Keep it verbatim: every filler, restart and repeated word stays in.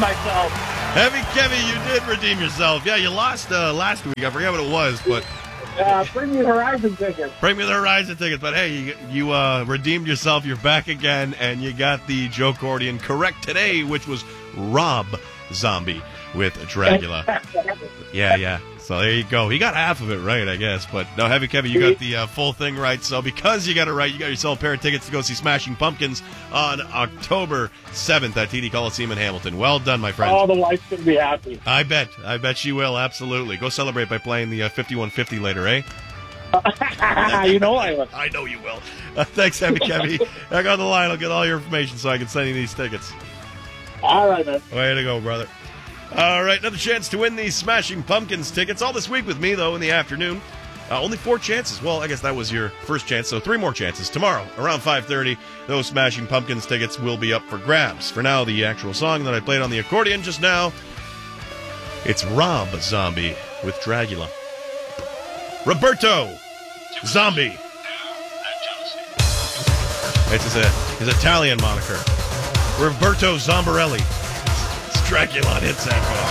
myself. Heavy Kevy, you did redeem yourself. Yeah, you lost uh, last week. I forget what it was, but Uh, bring me Horizon tickets. bring me the Horizon tickets. But hey, you, you uh, redeemed yourself. You're back again, and you got the Joe Cordian correct today, which was Rob Zombie with Dracula. Yeah, yeah. So there you go. He got half of it right, I guess. But no, Heavy Kevy, you got the uh, full thing right. So because you got it right, you got yourself a pair of tickets to go see Smashing Pumpkins on October seventh at T D Coliseum in Hamilton. Well done, my friend. Oh, the wife's going to be happy. I bet. I bet she will, absolutely. Go celebrate by playing the uh, fifty-one fifty later, eh? You know I will. I know you will. Uh, thanks, Heavy Kevy. Back on the line. I'll get all your information so I can send you these tickets. All right, man. Way to go, brother. All right, another chance to win these Smashing Pumpkins tickets. All this week with me, though, in the afternoon. Uh, only four chances. Well, I guess that was your first chance, so three more chances. Tomorrow, around five thirty, those Smashing Pumpkins tickets will be up for grabs. For now, the actual song that I played on the accordion just now, it's Rob Zombie with Dracula. Roberto Zombie. It's his, uh, his Italian moniker. Roberto Zombarelli. It's Dracula on Hits F M.